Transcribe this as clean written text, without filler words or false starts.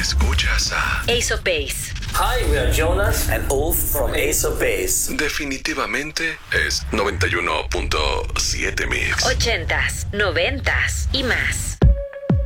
Escuchas a Ace of Base. Hi, we are Jonas and Ulf from Ace of Base. Definitivamente es 91.7 Mix. 80s, 90s y más.